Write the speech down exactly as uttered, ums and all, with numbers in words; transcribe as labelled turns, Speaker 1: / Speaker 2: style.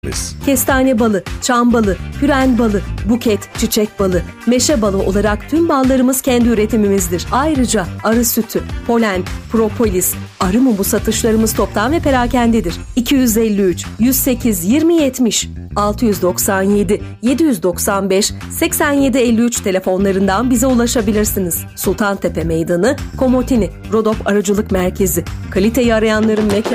Speaker 1: Kestane balı, çam balı, püren balı, buket, çiçek balı, meşe balı olarak tüm ballarımız kendi üretimimizdir. Ayrıca arı sütü, polen, propolis, arı mumu satışlarımız toptan ve perakendedir. iki yüz elli üç yüz sekiz yirmi yetmiş altı yüz doksan yedi yedi yüz doksan beş seksen yedi elli üç telefonlarından bize ulaşabilirsiniz. Sultantepe Meydanı, Komotini, Rodop Arıcılık Merkezi. Kaliteyi arayanların mekanı